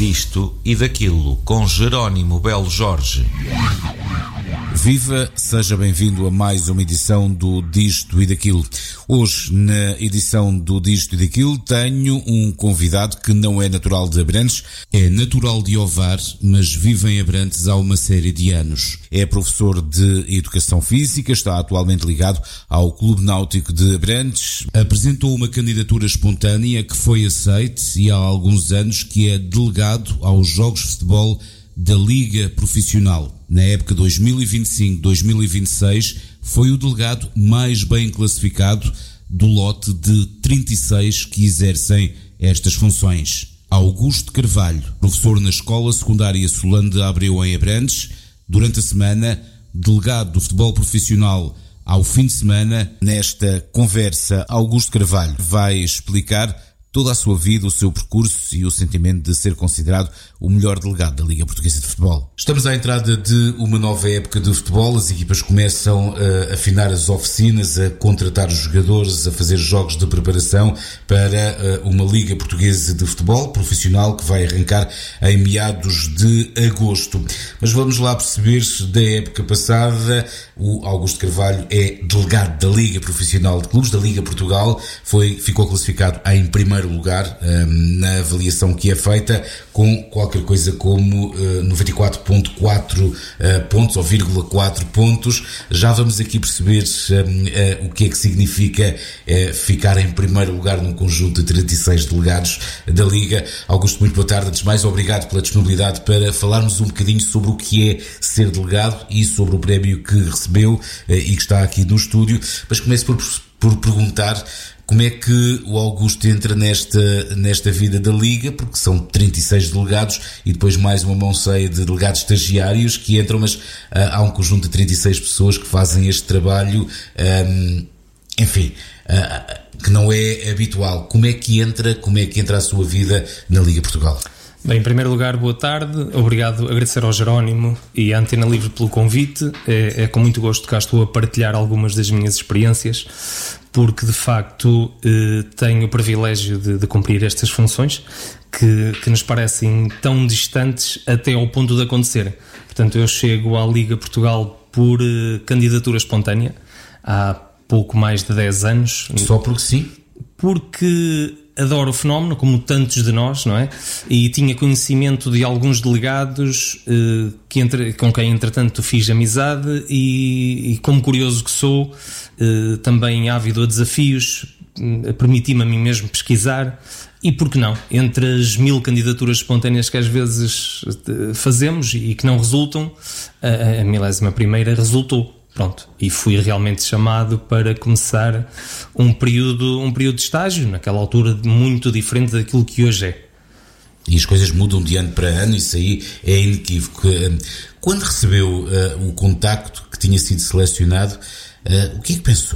Disto e Daquilo, com Jerónimo Belo Jorge. Viva, seja bem-vindo a mais uma edição do Disto e Daquilo. Hoje, na edição do Disto e Daquilo, tenho um convidado que não é natural de Abrantes, é natural de Ovar, mas vive em Abrantes há uma série de anos. É professor de Educação Física, está atualmente ligado ao Clube Náutico de Abrantes, apresentou uma candidatura espontânea que foi aceite e há alguns anos que é delegado aos Jogos de Futebol da Liga Profissional. Na época 2025-2026 foi o delegado mais bem classificado do lote de 36 que exercem estas funções. Augusto Carvalho, professor na Escola Secundária Solano de Abreu em Abrantes, durante a semana, delegado do futebol profissional ao fim de semana. Nesta conversa, Augusto Carvalho vai explicar toda a sua vida, o seu percurso e o sentimento de ser considerado o melhor delegado da Liga Portuguesa de Futebol. Estamos à entrada de uma nova época de futebol, as equipas começam a afinar as oficinas, a contratar os jogadores, a fazer jogos de preparação para uma Liga Portuguesa de Futebol profissional que vai arrancar em meados de agosto. Mas vamos lá perceber se da época passada o Augusto Carvalho é delegado da Liga Profissional de Clubes, da Liga Portugal, ficou classificado em primeiro lugar na avaliação que é feita, com qualquer coisa como 94.4 pontos ou 4 pontos. Já vamos aqui perceber o que é que significa ficar em primeiro lugar num conjunto de 36 delegados da Liga. Augusto, muito boa tarde. Antes de mais, obrigado pela disponibilidade para falarmos um bocadinho sobre o que é ser delegado e sobre o prémio que recebeu e que está aqui no estúdio. Mas começo por perguntar como é que o Augusto entra nesta vida da Liga, porque são 36 delegados e depois mais uma mão cheia de delegados estagiários que entram, mas há um conjunto de 36 pessoas que fazem este trabalho, que não é habitual. Como é que entra a sua vida na Liga Portugal? Bem, em primeiro lugar, boa tarde, obrigado, agradecer ao Jerónimo e à Antena Livre pelo convite. É com muito gosto que cá estou a partilhar algumas das minhas experiências, porque de facto tenho o privilégio de cumprir estas funções que nos parecem tão distantes até ao ponto de acontecerem. Portanto, eu chego à Liga Portugal por candidatura espontânea há pouco mais de 10 anos. Só porque sim? Porque adoro o fenómeno, como tantos de nós, não é? E tinha conhecimento de alguns delegados com quem, entretanto, fiz amizade e como curioso que sou, também ávido a desafios, permiti-me a mim mesmo pesquisar e, por que não, entre as 1000 candidaturas espontâneas que às vezes fazemos e que não resultam, a 11ª resultou. Pronto, e fui realmente chamado para começar um período de estágio, naquela altura muito diferente daquilo que hoje é. E as coisas mudam de ano para ano, isso aí é inequívoco. Quando recebeu o contacto que tinha sido selecionado, o que é que pensou?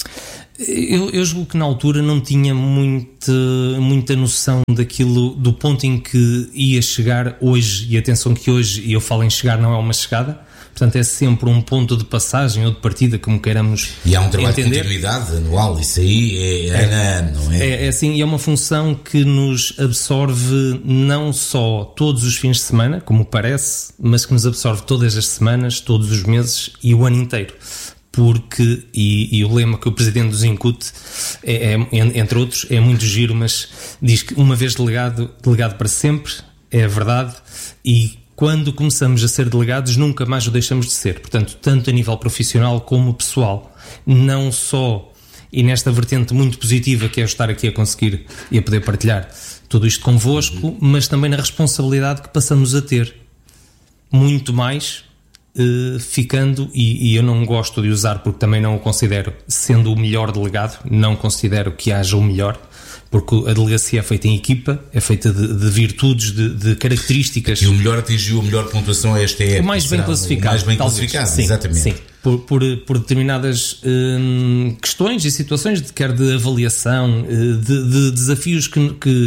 Eu julgo que na altura não tinha muita noção daquilo, do ponto em que ia chegar hoje, e atenção que hoje, e eu falo em chegar, não é uma chegada. Portanto, é sempre um ponto de passagem ou de partida, como queiramos entender. E há um trabalho de continuidade anual, isso aí é ano a ano, não é? É assim, e é uma função que nos absorve não só todos os fins de semana, como parece, mas que nos absorve todas as semanas, todos os meses e o ano inteiro. Porque, e o lema que o presidente do incute, entre outros, é muito giro, mas diz que uma vez delegado para sempre, é verdade, e quando começamos a ser delegados, nunca mais o deixamos de ser. Portanto, tanto a nível profissional como pessoal. Não só, e nesta vertente muito positiva que é estar aqui a conseguir e a poder partilhar tudo isto convosco, mas também na responsabilidade que passamos a ter. Muito mais ficando, e eu não gosto de usar porque também não o considero sendo o melhor delegado, não considero que haja o melhor, porque a delegacia é feita em equipa, é feita de virtudes, de características. E o melhor atingiu a melhor pontuação a esta época. O mais bem classificado. O mais bem classificado, sim, exatamente. Sim, por determinadas questões e situações, quer de avaliação, de desafios que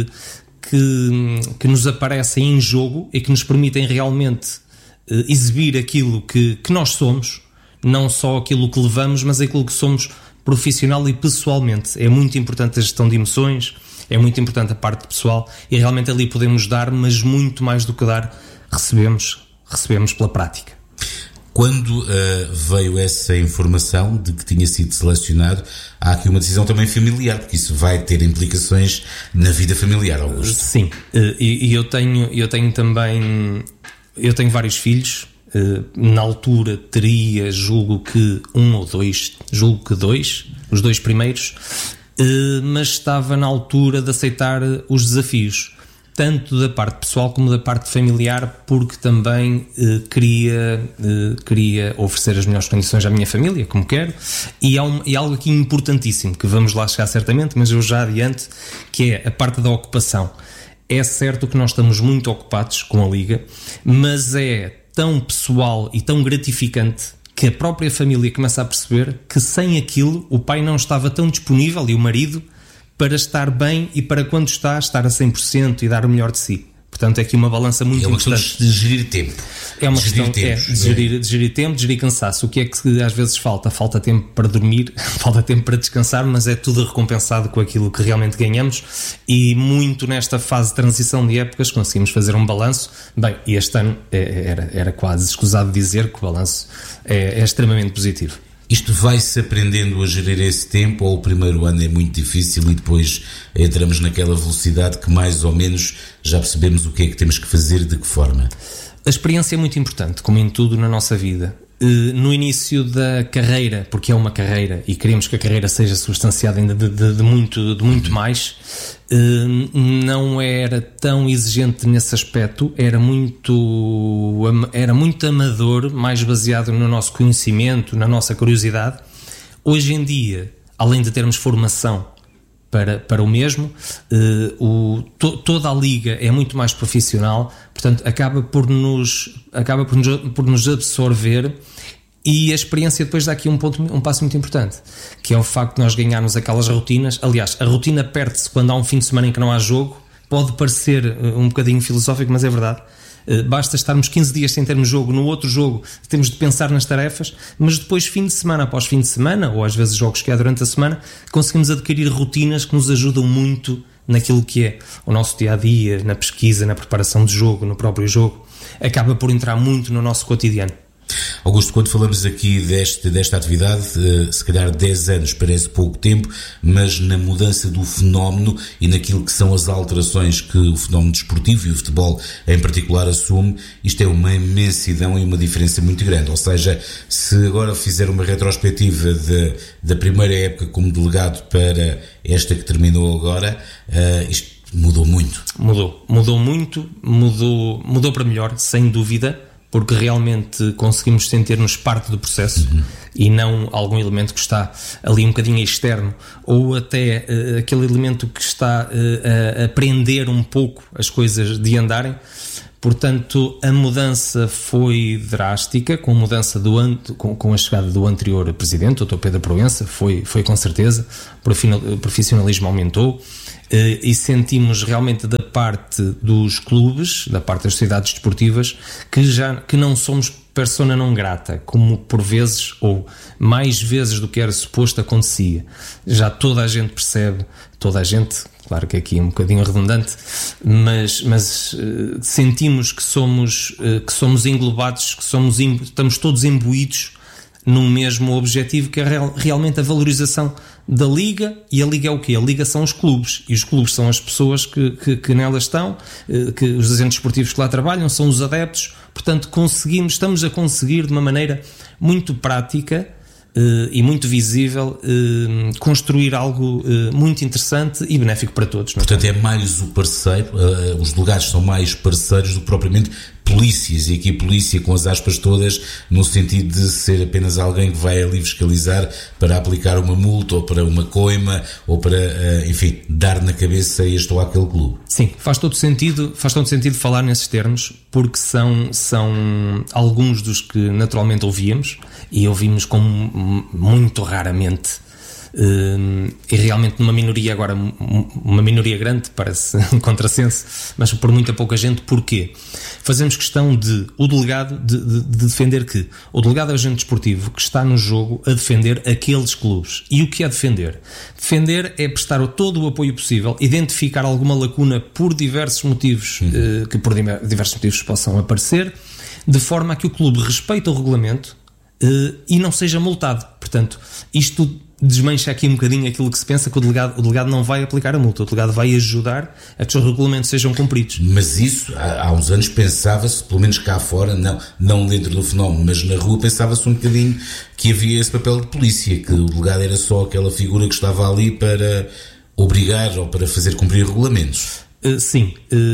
nos aparecem em jogo e que nos permitem realmente exibir aquilo que nós somos, não só aquilo que levamos, mas aquilo que somos profissional e pessoalmente. É muito importante a gestão de emoções, é muito importante a parte pessoal e realmente ali podemos dar, mas muito mais do que dar, recebemos pela prática. Quando veio essa informação de que tinha sido selecionado, há aqui uma decisão também familiar, porque isso vai ter implicações na vida familiar, Augusto. Sim, e eu tenho também, eu tenho vários filhos. Na altura teria, julgo que dois, os dois primeiros, mas estava na altura de aceitar os desafios, tanto da parte pessoal como da parte familiar, porque também queria oferecer as melhores condições à minha família, como quero, e há algo aqui importantíssimo, que vamos lá chegar certamente, mas eu já adianto, que é a parte da ocupação. É certo que nós estamos muito ocupados com a Liga, mas é tão pessoal e tão gratificante que a própria família começa a perceber que sem aquilo o pai não estava tão disponível, e o marido, para estar bem e para quando está, estar a 100% e dar o melhor de si. Portanto, é aqui uma balança muito importante. É uma questão de gerir tempo. É uma questão de gerir tempo, de gerir cansaço. O que é que às vezes falta? Falta tempo para dormir, falta tempo para descansar, mas é tudo recompensado com aquilo que realmente ganhamos, e muito nesta fase de transição de épocas conseguimos fazer um balanço. Bem, e este ano era quase escusado dizer que o balanço é extremamente positivo. Isto vai-se aprendendo a gerir esse tempo, ou o primeiro ano é muito difícil e depois entramos naquela velocidade que mais ou menos já percebemos o que é que temos que fazer e de que forma? A experiência é muito importante, como em tudo na nossa vida. No início da carreira, porque é uma carreira e queremos que a carreira seja substanciada ainda de muito mais, não era tão exigente nesse aspecto, era muito amador, mais baseado no nosso conhecimento, na nossa curiosidade. Hoje em dia, além de termos formação para o mesmo, toda a liga é muito mais profissional, portanto acaba por nos absorver, e a experiência depois dá aqui um passo muito importante, que é o facto de nós ganharmos aquelas rotinas. Aliás, a rotina perde-se quando há um fim de semana em que não há jogo. Pode parecer um bocadinho filosófico, mas é verdade. Basta estarmos 15 dias sem termos jogo, no outro jogo temos de pensar nas tarefas, mas depois, fim de semana após fim de semana, ou às vezes jogos que há durante a semana, conseguimos adquirir rotinas que nos ajudam muito naquilo que é o nosso dia-a-dia, na pesquisa, na preparação de jogo, no próprio jogo. Acaba por entrar muito no nosso cotidiano. Augusto, quando falamos aqui desta atividade, se calhar 10 anos parece pouco tempo, mas na mudança do fenómeno e naquilo que são as alterações que o fenómeno desportivo e o futebol em particular assume, isto é uma imensidão e uma diferença muito grande. Ou seja, se agora fizer uma retrospectiva da primeira época como delegado para esta que terminou agora, isto mudou muito. Mudou muito, mudou para melhor, sem dúvida, porque realmente conseguimos sentir-nos parte do processo e não algum elemento que está ali um bocadinho externo, ou até aquele elemento que está a prender um pouco as coisas de andarem. Portanto, a mudança foi drástica, com a chegada do anterior presidente, o Dr. Pedro Proença, foi com certeza, o profissionalismo aumentou, e sentimos realmente da parte dos clubes, da parte das sociedades desportivas, que não somos persona não grata, como por vezes, ou mais vezes do que era suposto, acontecia. Já toda a gente percebe, claro que aqui é um bocadinho redundante, mas sentimos que somos englobados, estamos todos imbuídos num mesmo objetivo, que é realmente a valorização da Liga. E a Liga é o quê? A Liga são os clubes, e os clubes são as pessoas que nelas estão, que os agentes esportivos que lá trabalham, são os adeptos. Portanto, estamos a conseguir de uma maneira muito prática e muito visível construir algo muito interessante e benéfico para todos. Portanto, é mais o parceiro, os delegados são mais parceiros do que propriamente polícias, e aqui polícia com as aspas todas, no sentido de ser apenas alguém que vai ali fiscalizar para aplicar uma multa ou para uma coima ou para, enfim, dar na cabeça este ou aquele clube. Sim, faz todo sentido falar nesses termos, porque são alguns dos que naturalmente ouvíamos, e ouvimos muito raramente e realmente numa minoria, agora uma minoria grande, parece um contrassenso, mas por muita pouca gente. Porquê? Fazemos questão de defender que o delegado é o agente desportivo que está no jogo a defender aqueles clubes. E o que é defender? Defender é prestar todo o apoio possível, identificar alguma lacuna por diversos motivos, que por diversos motivos possam aparecer, de forma a que o clube respeite o regulamento e não seja multado. Portanto, isto desmancha aqui um bocadinho aquilo que se pensa, que o delegado não vai aplicar a multa, o delegado vai ajudar a que os regulamentos sejam cumpridos. Mas isso, há uns anos pensava-se, pelo menos cá fora, não dentro do fenómeno, mas na rua pensava-se um bocadinho que havia esse papel de polícia, que o delegado era só aquela figura que estava ali para obrigar ou para fazer cumprir regulamentos. Sim,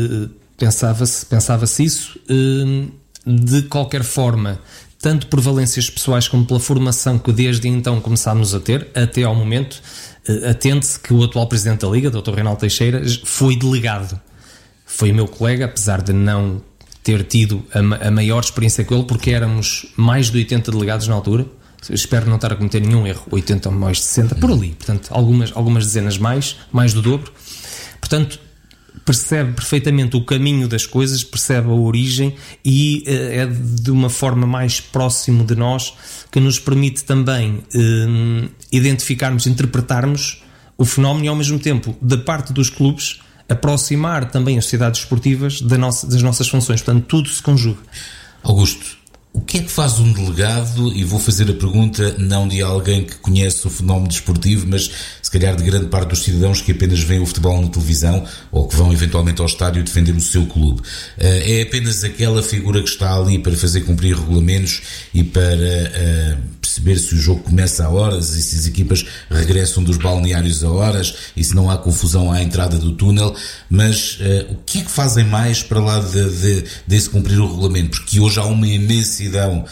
pensava-se isso. De qualquer forma, tanto por valências pessoais como pela formação que desde então começámos a ter, até ao momento, atende-se que o atual Presidente da Liga, Dr. Reinaldo Teixeira, foi delegado. Foi meu colega, apesar de não ter tido a maior experiência com ele, porque éramos mais de 80 delegados na altura. Espero não estar a cometer nenhum erro, 80 ou mais de 60, por ali. Portanto, algumas dezenas mais do dobro. Portanto, percebe perfeitamente o caminho das coisas, percebe a origem e é de uma forma mais próximo de nós que nos permite também identificarmos, interpretarmos o fenómeno e ao mesmo tempo, da parte dos clubes, aproximar também as sociedades esportivas das nossas funções. Portanto, tudo se conjuga. Augusto, o que é que faz um delegado, e vou fazer a pergunta não de alguém que conhece o fenómeno desportivo, mas se calhar de grande parte dos cidadãos que apenas veem o futebol na televisão ou que vão eventualmente ao estádio defender o seu clube. É apenas aquela figura que está ali para fazer cumprir regulamentos e para perceber se o jogo começa a horas e se as equipas regressam dos balneários a horas e se não há confusão à entrada do túnel, mas o que é que fazem mais para lá desse cumprir o regulamento? Porque hoje há uma imensidão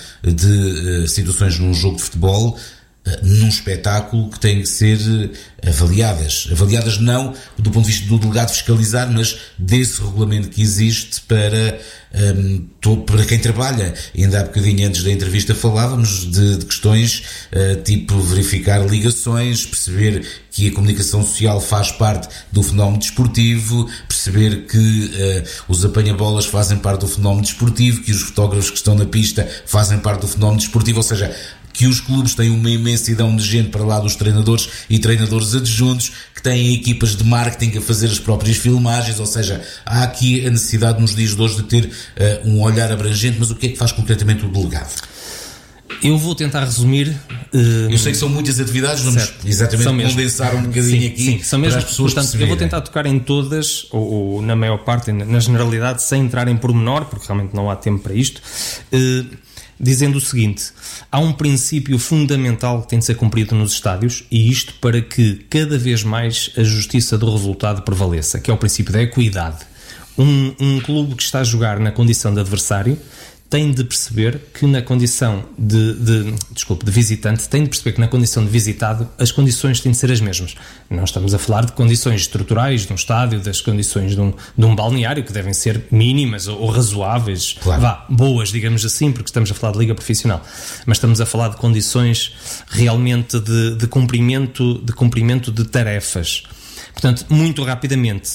de situações num jogo de futebol, num espetáculo, que têm que ser avaliadas não do ponto de vista do delegado fiscalizar, mas desse regulamento que existe para quem trabalha. E ainda há bocadinho antes da entrevista falávamos de questões tipo verificar ligações, perceber que a comunicação social faz parte do fenómeno desportivo, perceber que os apanha-bolas fazem parte do fenómeno desportivo, que os fotógrafos que estão na pista fazem parte do fenómeno desportivo, ou seja, que os clubes têm uma imensidão de gente para lá dos treinadores e treinadores adjuntos, que têm equipas de marketing a fazer as próprias filmagens, ou seja, há aqui a necessidade nos dias de hoje de ter um olhar abrangente. Mas o que é que faz concretamente o delegado? Eu vou tentar resumir. Eu sei que são muitas atividades, vamos exatamente condensar um bocadinho aqui, sim, são mesmo, para as pessoas portanto, perceberem. eu vou tentar tocar em todas, ou na maior parte, na generalidade, sem entrar em pormenor, porque realmente não há tempo para isto. Dizendo o seguinte: há um princípio fundamental que tem de ser cumprido nos estádios, e isto para que cada vez mais a justiça do resultado prevaleça, que é o princípio da equidade. Um clube que está a jogar na condição de adversário tem de perceber que na condição de visitante, tem de perceber que na condição de visitado as condições têm de ser as mesmas. Nós estamos a falar de condições estruturais de um estádio, das condições de um balneário, que devem ser mínimas ou razoáveis, claro, boas, digamos assim, porque estamos a falar de liga profissional. Mas estamos a falar de condições realmente de cumprimento de tarefas. Portanto, muito rapidamente,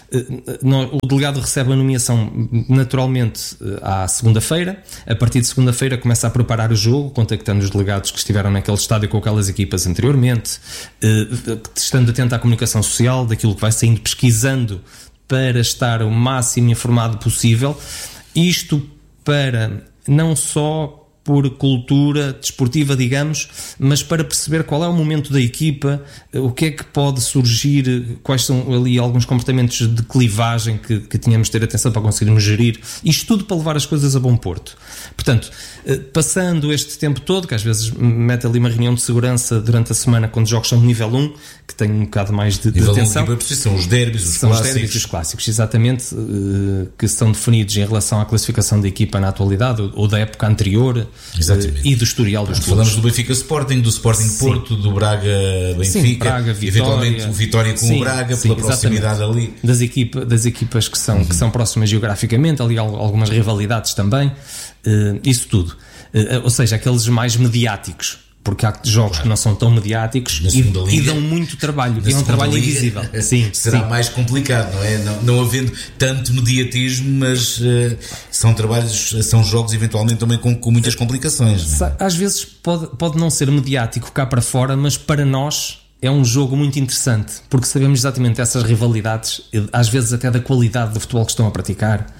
o delegado recebe a nomeação naturalmente à segunda-feira. A partir de segunda-feira começa a preparar o jogo, contactando os delegados que estiveram naquele estádio com aquelas equipas anteriormente, estando atento à comunicação social, daquilo que vai saindo, pesquisando para estar o máximo informado possível. Isto para não só por cultura desportiva, digamos, mas para perceber qual é o momento da equipa, o que é que pode surgir, quais são ali alguns comportamentos de clivagem que tínhamos de ter atenção para conseguirmos gerir, isto tudo para levar as coisas a bom porto. Portanto, passando este tempo todo, que às vezes mete ali uma reunião de segurança durante a semana quando os jogos são de nível 1, que tem um bocado mais de atenção. São os derbys, os clássicos. Os derbys e os clássicos, exatamente, que são definidos em relação à classificação da equipa na atualidade ou da época anterior. E do historial dos clubes. Falamos do Benfica Sporting, do Sporting Porto, do Braga Benfica, sim, Braga, Vitória, eventualmente o Vitória com o Braga, pela proximidade ali. Das equipas que são próximas geograficamente, ali algumas rivalidades também, isso tudo. Ou seja, aqueles mais mediáticos. porque há jogos que não são tão mediáticos e dão muito trabalho, e é um trabalho invisível. Será mais complicado, não é? Não havendo tanto mediatismo, mas são jogos eventualmente também com muitas complicações. Não é? Às vezes pode não ser mediático cá para fora, mas para nós é um jogo muito interessante, porque sabemos exatamente essas rivalidades, às vezes até da qualidade do futebol que estão a praticar,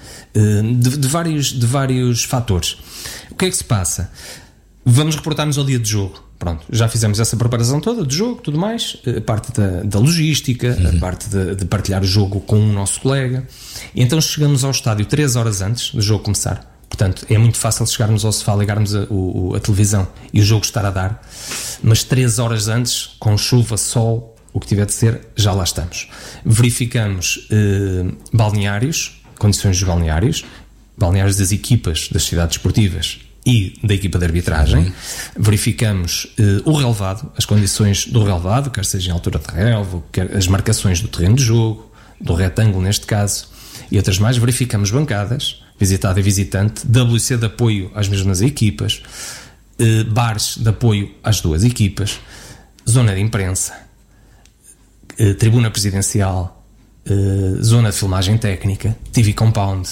de vários fatores. O que é que se passa? Vamos reportar-nos ao dia de jogo. Pronto, já fizemos essa preparação toda de jogo, tudo mais, a parte da logística, a parte de partilhar o jogo com o nosso colega. E então chegamos ao estádio 3 horas antes do jogo começar. Portanto, é muito fácil chegarmos ao sofá, ligarmos a televisão e o jogo estar a dar, mas 3 horas antes, com chuva, sol, o que tiver de ser, já lá estamos. Verificamos balneários, condições dos balneários das equipas das cidades esportivas e da equipa de arbitragem. Verificamos o relevado, as condições do relevado, quer seja em altura de relvo, quer as marcações do terreno de jogo, do retângulo neste caso, e outras mais. Verificamos bancadas, visitado e visitante, WC de apoio às mesmas equipas, bares de apoio às duas equipas, zona de imprensa, tribuna presidencial, zona de filmagem técnica, TV Compound,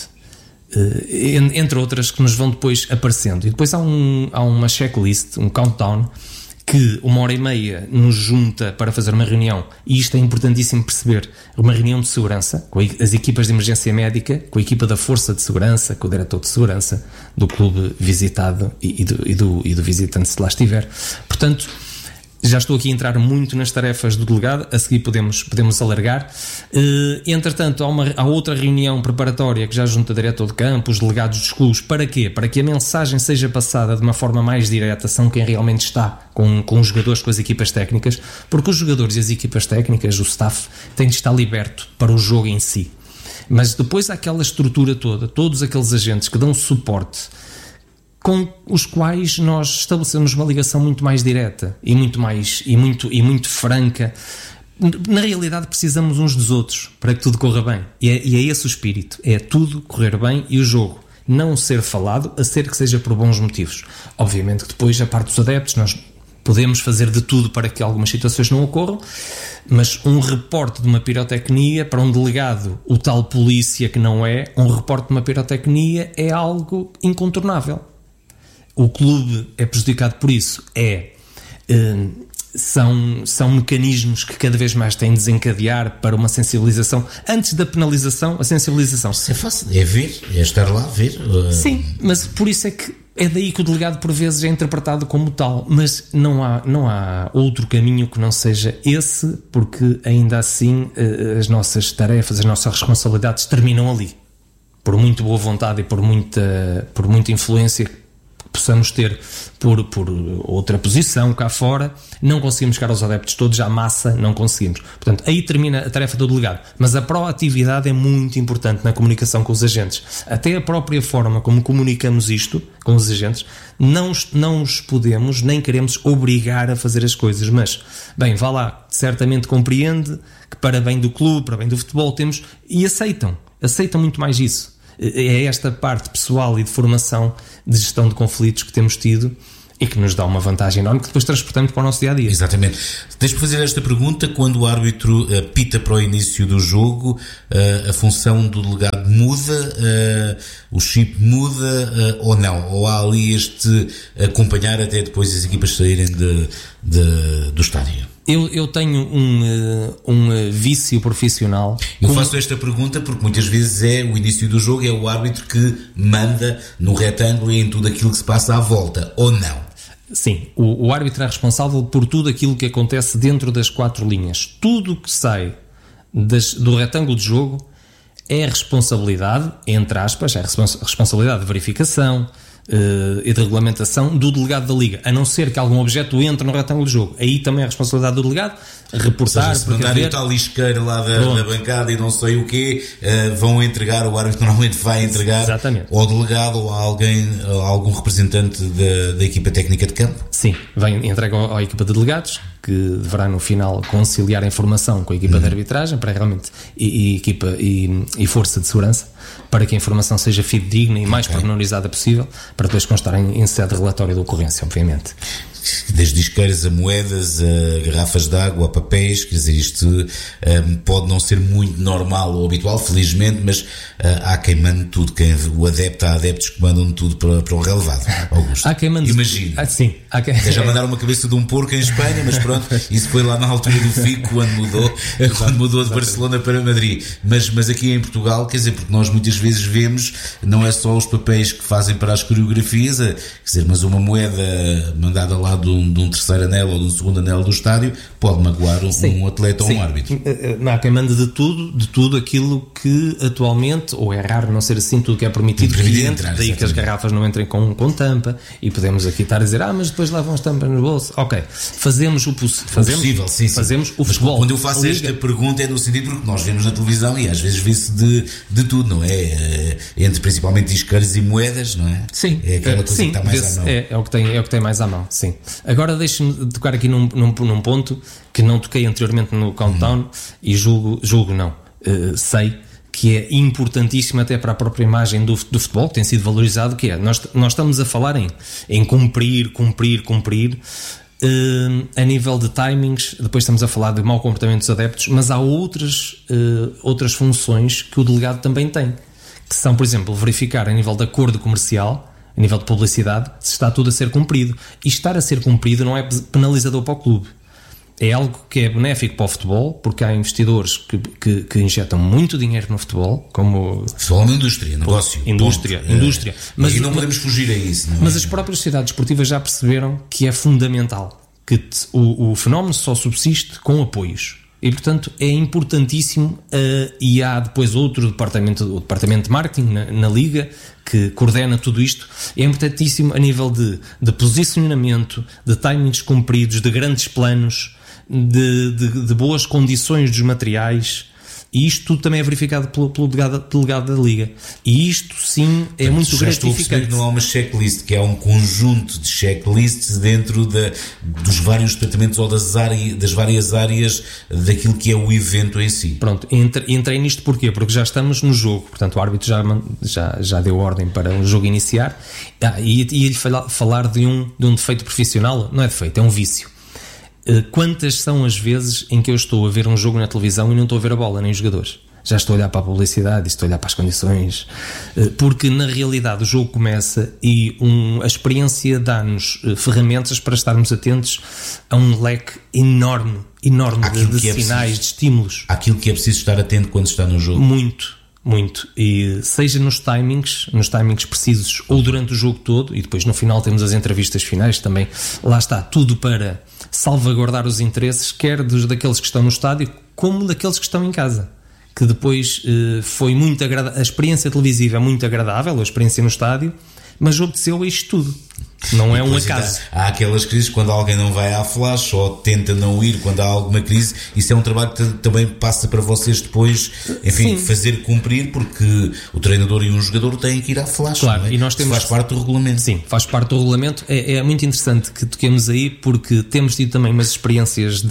entre outras que nos vão depois aparecendo. E depois há uma checklist, um countdown, que 1h30 nos junta para fazer uma reunião, e isto é importantíssimo perceber, uma reunião de segurança com as equipas de emergência médica, com a equipa da força de segurança, com o diretor de segurança do clube visitado e do visitante, se lá estiver. Portanto, já estou aqui a entrar muito nas tarefas do delegado, a seguir podemos alargar. Entretanto, há outra reunião preparatória que já junta o diretor de campo, os delegados dos clubes. Para quê? Para que a mensagem seja passada de uma forma mais direta, são quem realmente está com os jogadores, com as equipas técnicas, porque os jogadores e as equipas técnicas, o staff, têm de estar liberto para o jogo em si. Mas depois há aquela estrutura toda, todos aqueles agentes que dão suporte, com os quais nós estabelecemos uma ligação muito mais direta e muito franca. Na realidade, precisamos uns dos outros para que tudo corra bem. E é esse o espírito, é tudo correr bem e o jogo não ser falado, a ser que seja por bons motivos. Obviamente que depois, a parte dos adeptos, nós podemos fazer de tudo para que algumas situações não ocorram, mas um reporte de uma pirotecnia para um delegado, o tal polícia que não é, um reporte de uma pirotecnia é algo incontornável. O clube é prejudicado por isso. São mecanismos que cada vez mais têm de desencadear para uma sensibilização. Antes da penalização, a sensibilização. Isso é fácil, é ver, é estar lá, ver. Sim, mas por isso é daí que o delegado por vezes é interpretado como tal, mas não há outro caminho que não seja esse, porque ainda assim as nossas tarefas, as nossas responsabilidades terminam ali. Por muito boa vontade e por muita influência que possamos ter por outra posição cá fora, não conseguimos chegar aos adeptos todos, à massa não conseguimos. Portanto, aí termina a tarefa do delegado. Mas a proatividade é muito importante na comunicação com os agentes. Até a própria forma como comunicamos isto com os agentes, não os podemos nem queremos obrigar a fazer as coisas, mas, bem, vá lá, certamente compreende que para bem do clube, para bem do futebol temos, e aceitam muito mais isso. É esta parte pessoal e de formação de gestão de conflitos que temos tido e que nos dá uma vantagem enorme que depois transportamos para o nosso dia-a-dia. Exatamente. Deixa-me fazer esta pergunta: quando o árbitro apita para o início do jogo, a função do delegado muda, o chip muda ou não? Ou há ali este acompanhar até depois as equipas saírem do estádio? Eu tenho um vício profissional. Eu faço esta pergunta porque muitas vezes o início do jogo é o árbitro que manda no retângulo e em tudo aquilo que se passa à volta, ou não? Sim, o árbitro é responsável por tudo aquilo que acontece dentro das 4 linhas. Tudo que sai do retângulo de jogo é responsabilidade, entre aspas, é responsabilidade de verificação e de regulamentação do delegado da Liga, a não ser que algum objeto entre no retângulo de jogo. Aí também é a responsabilidade do delegado reportar. Ou seja, se mandarem o tal isqueiro lá da bancada e não sei o quê, vão entregar, o árbitro normalmente vai entregar. Exatamente. Ao delegado ou a algum representante da equipa técnica de campo? Sim, entrega à equipa de delegados, que deverá no final conciliar a informação com a equipa de arbitragem para realmente equipa e força de segurança, para que a informação seja fidedigna e mais pormenorizada possível, para depois constar em sede de relatório de ocorrência, obviamente. desde isqueiros a moedas, a garrafas de água, a papéis, quer dizer, isto pode não ser muito normal ou habitual, felizmente, mas há quem mande tudo, há adeptos que mandam tudo para o relevado. Augusto, há quem mande... imagina. Sim. Até já mandaram uma cabeça de um porco em Espanha, mas pronto, isso foi lá na altura do FIC, quando mudou de Barcelona para Madrid. Mas aqui em Portugal, quer dizer, porque nós muitas vezes vemos, não é só os papéis que fazem para as coreografias, quer dizer, mas uma moeda mandada lá de um terceiro anel ou de um segundo anel do estádio pode magoar um atleta ou um árbitro. Há quem manda de tudo aquilo que atualmente, ou é raro não ser assim, tudo que é permitido que entre, daí exatamente. Que as garrafas não entrem com tampa, e podemos aqui estar a dizer, mas depois levam as tampas no bolso. Ok, fazemos o possível, sim. Fazemos o futebol. Quando eu faço esta pergunta é no sentido porque nós vemos na televisão e às vezes vê-se de tudo, não é? Entre principalmente isqueiros e moedas, não é? Sim. É aquela coisa que está mais à mão. É o que tem mais à mão, sim. Agora deixe-me tocar aqui num ponto que não toquei anteriormente no Countdown e julgo não. Sei que é importantíssimo até para a própria imagem do futebol, que tem sido valorizado, que é, nós estamos a falar em cumprir, a nível de timings, depois estamos a falar de mau comportamento dos adeptos, mas há outras funções que o delegado também tem, que são, por exemplo, verificar a nível de acordo comercial, a nível de publicidade, se está tudo a ser cumprido. E estar a ser cumprido não é penalizador para o clube. É algo que é benéfico para o futebol, porque há investidores que injetam muito dinheiro no futebol, como... Futebol é uma indústria, negócio. Indústria. Mas não podemos fugir a isso. Mas as próprias sociedades desportivas já perceberam que é fundamental, que o fenómeno só subsiste com apoios. E, portanto, é importantíssimo, e há depois o departamento de marketing na Liga, que coordena tudo isto. É importantíssimo a nível de posicionamento, de timings cumpridos, de grandes planos, de boas condições dos materiais, e isto tudo também é verificado pelo delegado da Liga, e isto sim é muito gratificante. Não há uma checklist, que é um conjunto de checklists dentro dos vários departamentos ou das várias áreas daquilo que é o evento em si. Pronto, entrei nisto porquê? Porque já estamos no jogo, portanto o árbitro já deu ordem para o jogo iniciar, e ia-lhe falar de um defeito profissional. Não é defeito, é um vício. Quantas são as vezes em que eu estou a ver um jogo na televisão e não estou a ver a bola, nem os jogadores? Já estou a olhar para a publicidade, estou a olhar para as condições, porque na realidade o jogo começa e a experiência dá-nos ferramentas para estarmos atentos a um leque enorme de sinais, de estímulos. Aquilo que é preciso estar atento quando está no jogo. Muito, e seja nos timings precisos ou durante o jogo todo, e depois no final temos as entrevistas finais também. Lá está, tudo para salvaguardar os interesses, quer daqueles que estão no estádio como daqueles que estão em casa, que depois foi muito agradável. A experiência televisiva é muito agradável, a experiência no estádio, mas obteceu isto tudo. Não é um acaso. Há aquelas crises quando alguém não vai à flash ou tenta não ir quando há alguma crise. Isso é um trabalho que também passa para vocês depois, enfim, fazer cumprir, porque o treinador e um jogador têm que ir à flash. Claro, não é? E nós temos... Isso faz parte do regulamento. Sim, faz parte do regulamento. É muito interessante que toquemos aí, porque temos tido também umas experiências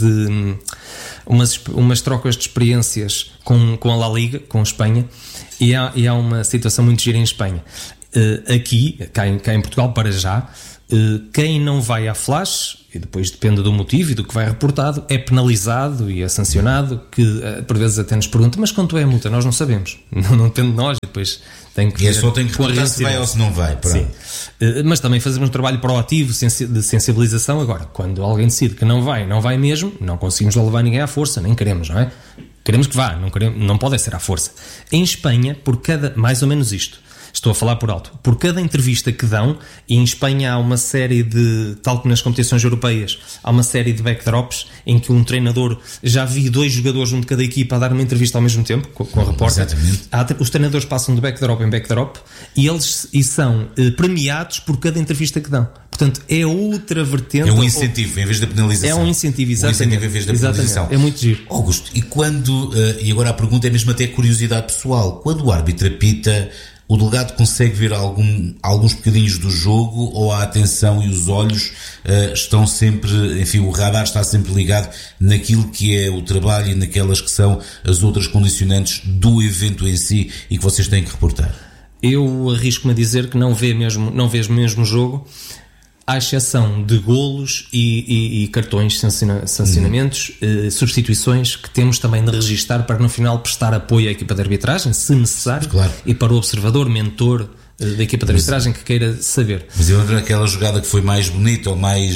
umas trocas de experiências com a La Liga, com a Espanha, e há uma situação muito gira em Espanha. Aqui, cá em Portugal, para já, quem não vai à flash, e depois depende do motivo e do que vai reportado, é penalizado e é sancionado, que por vezes até nos pergunta, mas quanto é a multa? Nós não sabemos, não depende de nós, e depois tem que... E só tem que reportar se vai ou se não vai. Sim. Mas também fazemos um trabalho proativo de sensibilização. Agora, quando alguém decide que não vai mesmo, não conseguimos levar ninguém à força, nem queremos, não é? Queremos que vá, não pode ser à força. Em Espanha, mais ou menos isto, estou a falar por alto, por cada entrevista que dão, e em Espanha há uma série tal como nas competições europeias, há uma série de backdrops em que um treinador, já vi 2 jogadores, um de cada equipa, a dar uma entrevista ao mesmo tempo, com a repórter. Os treinadores passam de backdrop em backdrop e são premiados por cada entrevista que dão. Portanto, é outra vertente. É um incentivo em vez da penalização. É um incentivo, exatamente. Um incentivo em vez da penalização. É muito giro. Augusto, e agora a pergunta é mesmo até curiosidade pessoal, quando o árbitro apita, o delegado consegue ver alguns bocadinhos do jogo, ou a atenção e os olhos estão sempre, enfim, o radar está sempre ligado naquilo que é o trabalho e naquelas que são as outras condicionantes do evento em si e que vocês têm que reportar? Eu arrisco-me a dizer que não vês mesmo o jogo. à exceção de golos e cartões, sancionamentos, substituições, que temos também de registar para no final prestar apoio à equipa de arbitragem, se necessário, claro. E para o observador, mentor da equipa de arbitragem que queira saber. Mas eu lembro daquela jogada que foi mais bonita, ou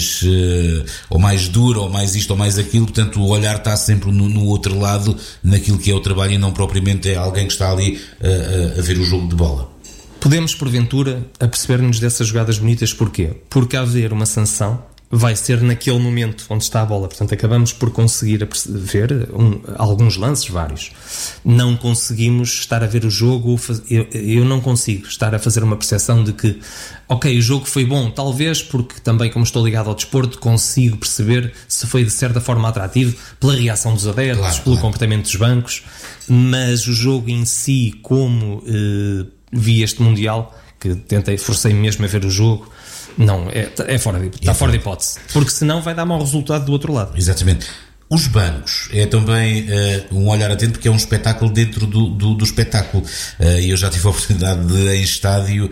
mais dura, ou mais isto, ou mais aquilo, portanto o olhar está sempre no outro lado, naquilo que é o trabalho, e não propriamente é alguém que está ali a ver o jogo de bola. Podemos, porventura, aperceber-nos dessas jogadas bonitas, porquê? Porque haver uma sanção vai ser naquele momento onde está a bola. Portanto, acabamos por conseguir ver alguns lances, vários. Não conseguimos estar a ver o jogo, eu não consigo estar a fazer uma percepção de que, ok, o jogo foi bom, talvez porque também, como estou ligado ao desporto, consigo perceber se foi de certa forma atrativo pela reação dos adeptos, pelo comportamento dos bancos, mas o jogo em si, como vi este Mundial, que forcei-me mesmo a ver o jogo, não, está fora de hipótese, porque senão vai dar mau resultado do outro lado. Exatamente. Os bancos é também um olhar atento, porque é um espetáculo dentro do espetáculo, e eu já tive a oportunidade de, em estádio,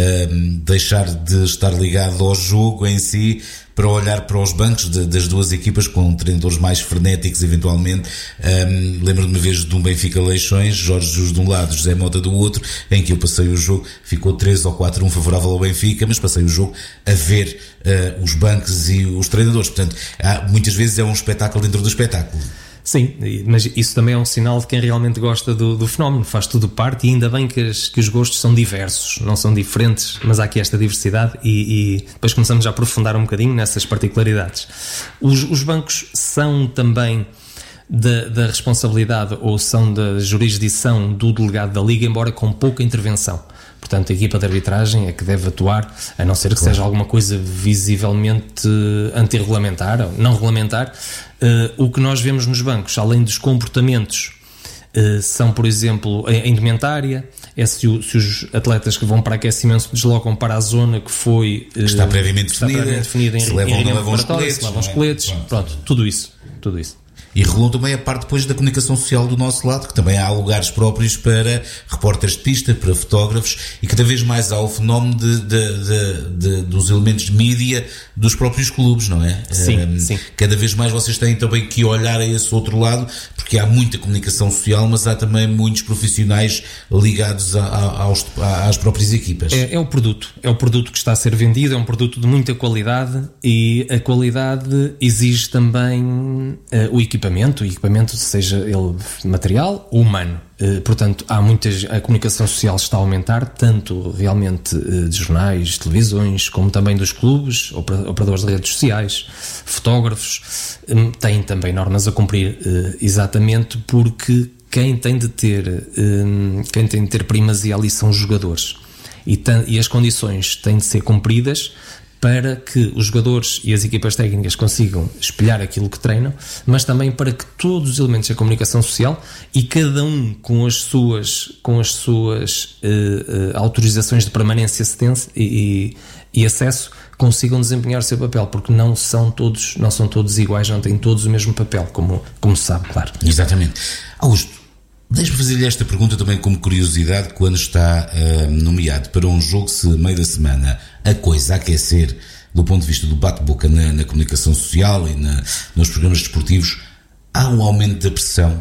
deixar de estar ligado ao jogo em si para olhar para os bancos das duas equipas, com treinadores mais frenéticos eventualmente. Lembro-me uma vez de um Benfica Leixões, Jorge Jesus de um lado, José Mota do outro, em que eu passei o jogo, ficou 3 ou 4-1 favorável ao Benfica, mas passei o jogo a ver os bancos e os treinadores. Portanto, muitas vezes é um espetáculo dentro do espetáculo. Sim, mas isso também é um sinal de quem realmente gosta do fenómeno, faz tudo parte, e ainda bem que os gostos são diversos, não são diferentes, mas há aqui esta diversidade, e depois começamos a aprofundar um bocadinho nessas particularidades. Os bancos são também da responsabilidade, ou são da jurisdição do delegado da Liga, embora com pouca intervenção. Portanto, a equipa de arbitragem é que deve atuar, a não ser que seja alguma coisa visivelmente antirregulamentar, ou não regulamentar. O que nós vemos nos bancos, além dos comportamentos, são, por exemplo, a indumentária, se os atletas que vão para aquecimento se deslocam para a zona que foi está previamente definida, se levam os coletes, pronto, tudo isso. E regulam também a parte depois da comunicação social do nosso lado, que também há lugares próprios para repórteres de pista, para fotógrafos, e cada vez mais há o fenómeno dos elementos de mídia dos próprios clubes, não é? Sim. Cada vez mais vocês têm também que olhar a esse outro lado, porque há muita comunicação social, mas há também muitos profissionais ligados às próprias equipas. É o produto que está a ser vendido, é um produto de muita qualidade, e a qualidade exige também o equipamento, seja ele material ou humano. Portanto, a comunicação social está a aumentar, tanto realmente de jornais, televisões, como também dos clubes, operadores de redes sociais, fotógrafos, têm também normas a cumprir, exatamente porque quem tem de ter primazia ali são os jogadores, e as condições têm de ser cumpridas para que os jogadores e as equipas técnicas consigam espelhar aquilo que treinam, mas também para que todos os elementos da comunicação social, e cada um com as suas autorizações de permanência e acesso, consigam desempenhar o seu papel, porque não são todos iguais, não têm todos o mesmo papel, como se sabe, claro. Exatamente. Augusto, deixe-me fazer-lhe esta pergunta também como curiosidade. Quando está nomeado para um jogo, se meio da semana a coisa a aquecer do ponto de vista do bate-boca na comunicação social e nos programas desportivos, há um aumento da pressão,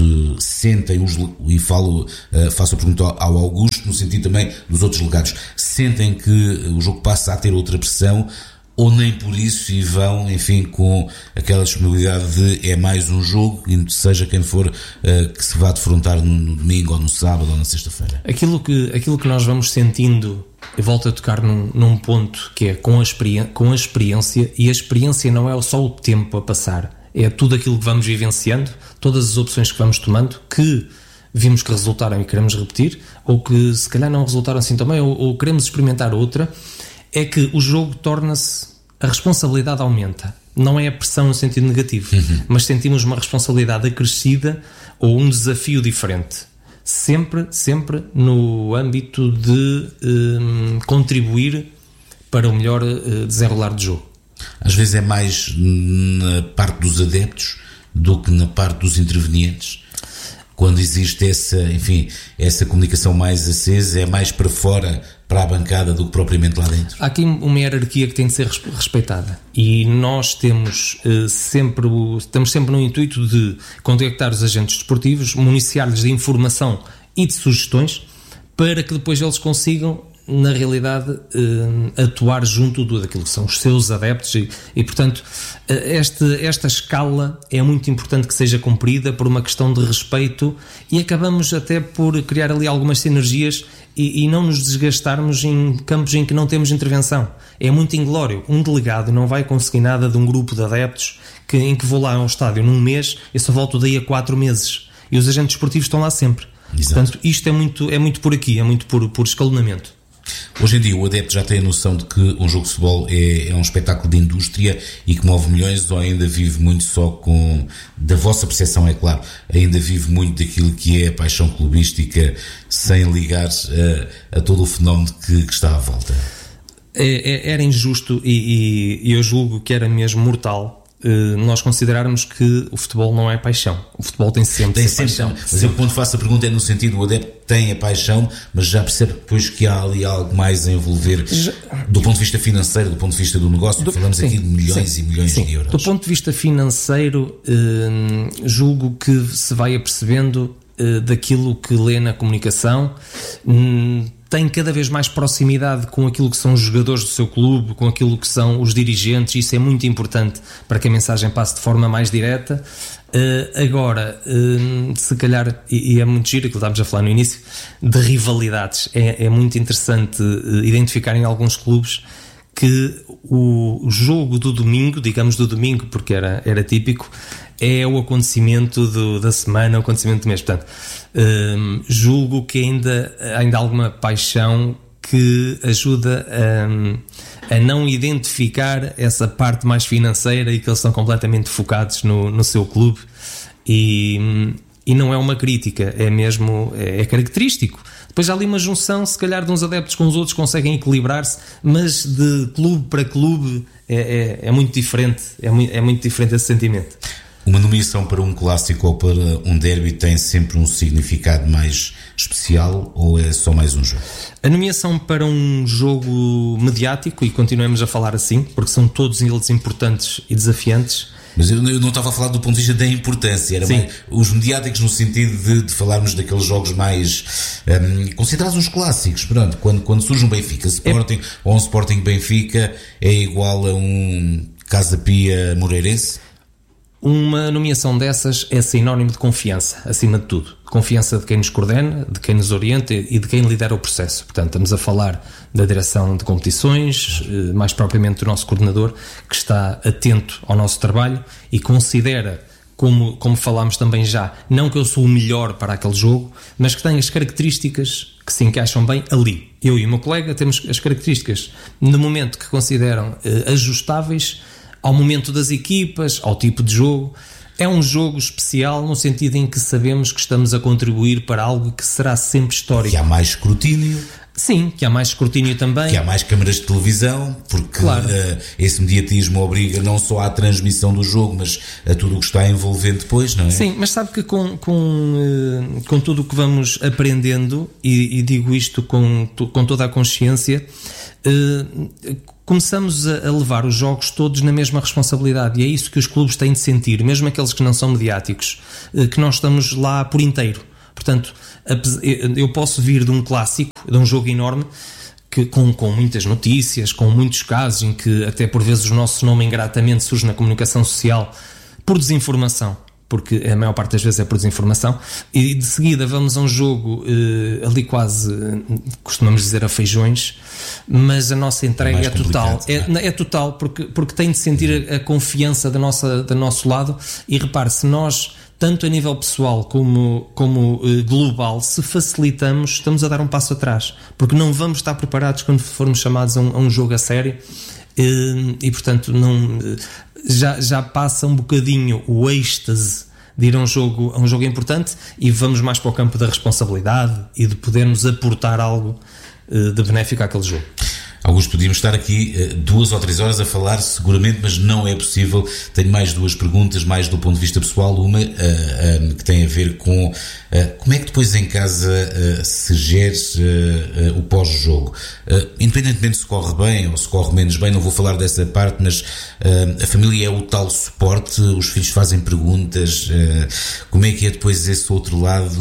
faço a pergunta ao Augusto, no sentido também dos outros legados, sentem que o jogo passa a ter outra pressão, ou nem por isso, e vão, enfim, com aquela disponibilidade de é mais um jogo, e seja quem for que se vá defrontar no domingo, ou no sábado, ou na sexta-feira? Aquilo que nós vamos sentindo, eu volto a tocar num ponto que é com a experiência, e a experiência não é só o tempo a passar, é tudo aquilo que vamos vivenciando, todas as opções que vamos tomando, que vimos que resultaram e queremos repetir, ou que se calhar não resultaram assim também, ou queremos experimentar outra. É que o jogo a responsabilidade aumenta. Não é a pressão no sentido negativo, mas sentimos uma responsabilidade acrescida ou um desafio diferente. Sempre no âmbito de contribuir para o melhor desenrolar do jogo. Às vezes é mais na parte dos adeptos do que na parte dos intervenientes? quando existe essa comunicação mais acesa, é mais para fora, para a bancada, do que propriamente lá dentro? Há aqui uma hierarquia que tem de ser respeitada, e nós estamos sempre no intuito de contactar os agentes desportivos, municiar-lhes de informação e de sugestões, para que depois eles consigam, na realidade, atuar junto daquilo que são os seus adeptos e portanto, esta escala é muito importante que seja cumprida por uma questão de respeito, e acabamos até por criar ali algumas sinergias e não nos desgastarmos em campos em que não temos intervenção. É muito inglório. Um delegado não vai conseguir nada de um grupo de adeptos em que vou lá ao estádio num mês e só volto daí a 4 meses. E os agentes esportivos estão lá sempre. Exato. Portanto, isto é muito por aqui, é muito por escalonamento. Hoje em dia o adepto já tem a noção de que um jogo de futebol é um espetáculo de indústria e que move milhões, ou ainda vive muito só da vossa percepção, é claro, ainda vive muito daquilo que é a paixão clubística, sem ligar a todo o fenómeno que está à volta? Era injusto e eu julgo que era mesmo mortal nós considerarmos que o futebol não é paixão. O futebol tem sempre paixão. Mas eu, quando faço a pergunta, é no sentido: o adepto tem a paixão, mas já percebe depois que há ali algo mais a envolver, do ponto de vista financeiro, do ponto de vista do negócio. Falamos aqui de milhões e milhões de euros. Do ponto de vista financeiro, julgo que se vai apercebendo daquilo que lê na comunicação. Tem cada vez mais proximidade com aquilo que são os jogadores do seu clube, com aquilo que são os dirigentes. Isso é muito importante para que a mensagem passe de forma mais direta. Agora, se calhar, e é muito giro aquilo que estávamos a falar no início, de rivalidades. É muito interessante identificar em alguns clubes que o jogo do domingo, digamos do domingo porque era típico, é o acontecimento da semana, o acontecimento do mês. Portanto, julgo que ainda há alguma paixão que ajuda a não identificar essa parte mais financeira, e que eles estão completamente focados no seu clube, e não é uma crítica, é mesmo característico. Depois há ali uma junção, se calhar, de uns adeptos com os outros, conseguem equilibrar-se, mas de clube para clube é muito diferente, é muito diferente esse sentimento. Uma nomeação para um clássico ou para um derby tem sempre um significado mais especial, ou é só mais um jogo? A nomeação para um jogo mediático, e continuamos a falar assim, porque são todos eles importantes e desafiantes. Mas eu não estava a falar do ponto de vista da importância, era mais os mediáticos, no sentido de falarmos daqueles jogos mais considerados uns clássicos. Pronto, quando surge um Benfica Sporting ou um Sporting Benfica, é igual a um Casa Pia Moreirense? Uma nomeação dessas é sinónimo de confiança, acima de tudo. Confiança de quem nos coordena, de quem nos orienta e de quem lidera o processo. Portanto, estamos a falar da direção de competições, mais propriamente do nosso coordenador, que está atento ao nosso trabalho e considera, como falámos também já, não que eu sou o melhor para aquele jogo, mas que tem as características que se encaixam bem ali. Eu e o meu colega temos as características, no momento que consideram ajustáveis ao momento das equipas, ao tipo de jogo. É um jogo especial no sentido em que sabemos que estamos a contribuir para algo que será sempre histórico. Que há mais escrutínio. Sim, que há mais escrutínio também. Que há mais câmaras de televisão, porque claro, esse mediatismo obriga não só à transmissão do jogo, mas a tudo o que está envolvendo depois, não é? Sim, mas sabe que com tudo o que vamos aprendendo, e digo isto com toda a consciência, começamos a levar os jogos todos na mesma responsabilidade, e é isso que os clubes têm de sentir, mesmo aqueles que não são mediáticos, que nós estamos lá por inteiro. Portanto, eu posso vir de um clássico, de um jogo enorme, que, com muitas notícias, com muitos casos em que até por vezes o nosso nome ingratamente surge na comunicação social por desinformação, porque a maior parte das vezes é por desinformação, e de seguida vamos a um jogo ali quase, costumamos dizer, a feijões, mas a nossa entrega é total. É total, porque tem de sentir a confiança do nosso lado, e repare, se nós, tanto a nível pessoal como global, se facilitamos, estamos a dar um passo atrás, porque não vamos estar preparados quando formos chamados a um jogo a sério, e portanto já passa um bocadinho o êxtase de ir a um jogo importante, e vamos mais para o campo da responsabilidade e de podermos aportar algo de benéfico àquele jogo. Augusto, podíamos estar aqui 2 ou 3 horas a falar seguramente, mas não é possível. Tenho mais 2 perguntas, mais do ponto de vista pessoal. Uma que tem a ver com como é que depois em casa se gere o pós-jogo. Independentemente se corre bem ou se corre menos bem, não vou falar dessa parte, mas a família é o tal suporte, os filhos fazem perguntas, como é que é depois esse outro lado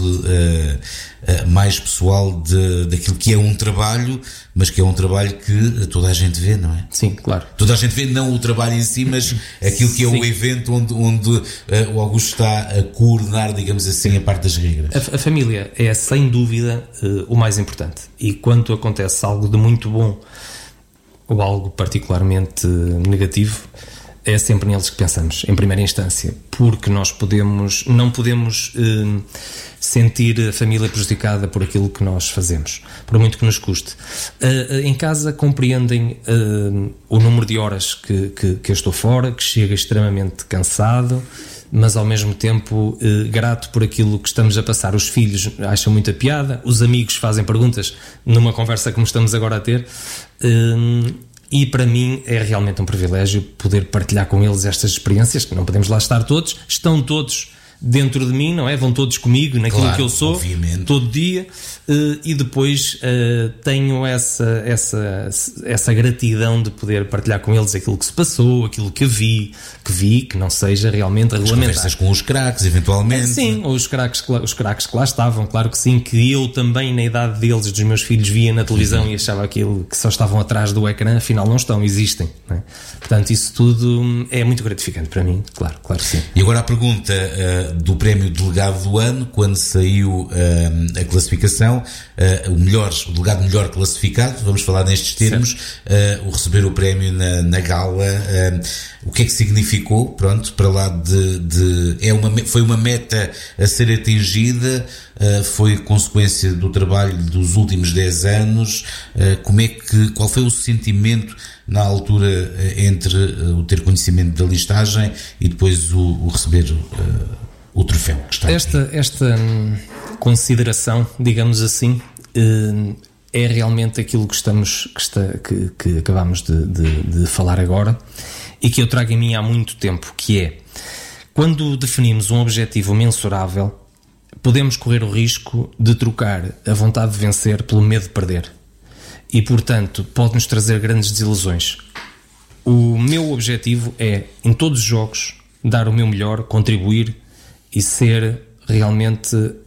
mais pessoal daquilo que é um trabalho, mas que é um trabalho que toda a gente vê, não é? Sim, claro. Toda a gente vê, não o trabalho em si, mas aquilo que é o evento onde o Augusto está a coordenar, digamos assim, a parte das regras. A família é, sem dúvida, o mais importante. E quando acontece algo de muito bom ou algo particularmente negativo, é sempre neles que pensamos, em primeira instância, porque nós não podemos sentir a família prejudicada por aquilo que nós fazemos, por muito que nos custe. Em casa compreendem o número de horas que eu estou fora, que chega extremamente cansado, mas ao mesmo tempo grato por aquilo que estamos a passar. Os filhos acham muita piada, os amigos fazem perguntas numa conversa como estamos agora a ter, e para mim é realmente um privilégio poder partilhar com eles estas experiências, que não podemos lá estar todos, estão todos dentro de mim, não é? Vão todos comigo naquilo, claro, que eu sou, obviamente, todo dia, e depois tenho essa gratidão de poder partilhar com eles aquilo que se passou, aquilo que vi, que não seja realmente regulamentar. Conversas com os craques, eventualmente. Sim, os craques que lá estavam, claro que sim, que eu também na idade deles, dos meus filhos, via na televisão e achava aquilo que só estavam atrás do ecrã, afinal não estão, existem, não é? Portanto, isso tudo é muito gratificante para mim, claro que sim. E agora a pergunta do prémio delegado do ano, quando saiu a classificação, o delegado melhor classificado, vamos falar nestes termos, o receber o prémio na gala, o que é que significou? Pronto, para lá foi uma meta a ser atingida, foi consequência do trabalho dos últimos 10 anos, qual foi o sentimento na altura entre o ter conhecimento da listagem e depois o receber o troféu que está esta consideração, digamos assim, é realmente aquilo que acabamos de falar agora e que eu trago em mim há muito tempo, que é, quando definimos um objetivo mensurável, podemos correr o risco de trocar a vontade de vencer pelo medo de perder e, portanto, pode-nos trazer grandes desilusões. O meu objetivo é, em todos os jogos, dar o meu melhor, contribuir e ser realmente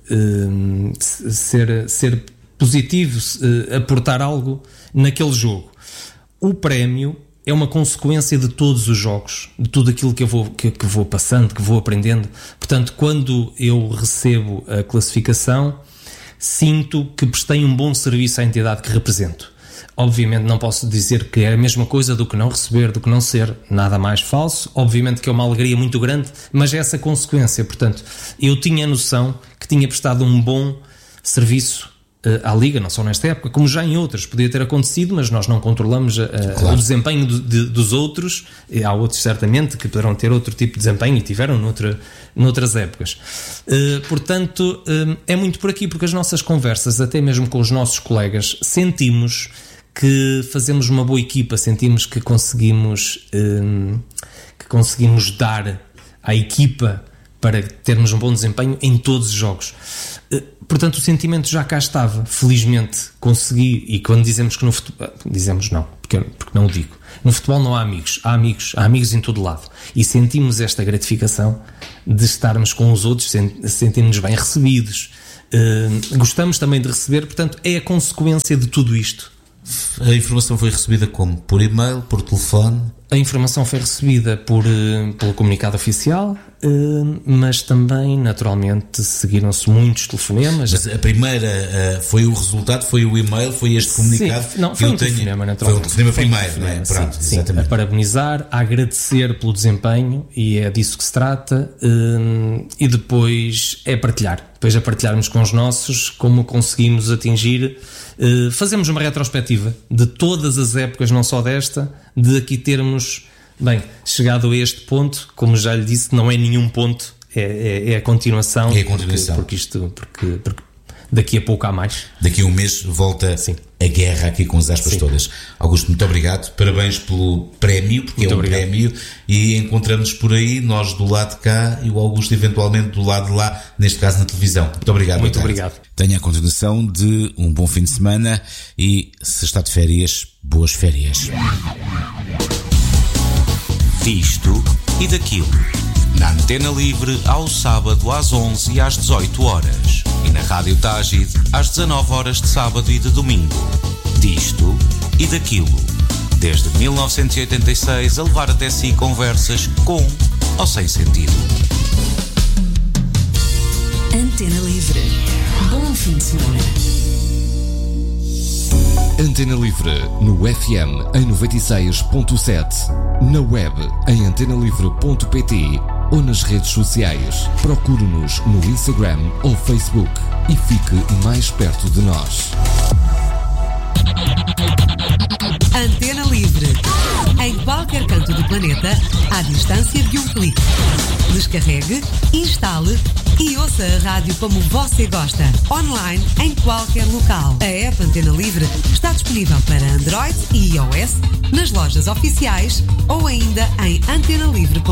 ser positivo, aportar algo naquele jogo. O prémio é uma consequência de todos os jogos, de tudo aquilo que eu vou passando, que vou aprendendo. Portanto, quando eu recebo a classificação, sinto que prestei um bom serviço à entidade que represento. Obviamente não posso dizer que é a mesma coisa do que não receber, do que não ser, nada mais falso. Obviamente que é uma alegria muito grande, mas é essa consequência. Portanto, eu tinha a noção que tinha prestado um bom serviço à Liga, não só nesta época, como já em outras. Podia ter acontecido, mas nós não controlamos claro, o desempenho dos outros. Há outros, certamente, que poderão ter outro tipo de desempenho e tiveram noutras épocas. Portanto, é muito por aqui, porque as nossas conversas, até mesmo com os nossos colegas, sentimos que fazemos uma boa equipa, sentimos que conseguimos dar à equipa para termos um bom desempenho em todos os jogos. Portanto, o sentimento já cá estava. Felizmente consegui, e quando dizemos que no futebol, dizemos não, porque não o digo. No futebol não há amigos, há amigos em todo lado. E sentimos esta gratificação de estarmos com os outros, sentimos-nos bem recebidos. Gostamos também de receber, portanto, é a consequência de tudo isto. A informação foi recebida como? Por e-mail, por telefone? A informação foi recebida pelo comunicado oficial, mas também, naturalmente, seguiram-se muitos telefonemas. Mas a primeira foi o resultado, foi o e-mail, foi este comunicado? Sim, não, foi um telefonema, naturalmente. Foi um telefonema primeiro, não é? Pronto, sim, a parabenizar, a agradecer pelo desempenho, e é disso que se trata, e depois é partilhar. Depois é partilharmos com os nossos como conseguimos atingir. Fazemos uma retrospectiva de todas as épocas, não só desta, de aqui termos, chegado a este ponto. Como já lhe disse, não é nenhum ponto, é a continuação. É a continuação. Porque Daqui a pouco há mais. Daqui a um mês volta a guerra aqui com as aspas todas. Augusto, muito obrigado. Parabéns pelo prémio, porque muito obrigado. Prémio. E encontramos-nos por aí, nós do lado de cá e o Augusto eventualmente do lado de lá, neste caso na televisão. Muito obrigado. Muito obrigado. Tenha a continuação de um bom fim de semana e, se está de férias, boas férias. Disto e daquilo. Na Antena Livre, ao sábado às 11 e às 18 horas. E na Rádio Tágide, às 19 horas de sábado e de domingo. Disto e daquilo. Desde 1986 a levar até si conversas com ou sem sentido. Antena Livre. Bom fim de semana. Antena Livre no FM em 96.7, na web em antenalivre.pt ou nas redes sociais. Procure-nos no Instagram ou Facebook e fique mais perto de nós. Antena Livre. Em qualquer canto do planeta, à distância de um clique. Descarregue, instale e ouça a rádio como você gosta. Online, em qualquer local. A app Antena Livre está disponível para Android e iOS, nas lojas oficiais ou ainda em antenalivre.pt.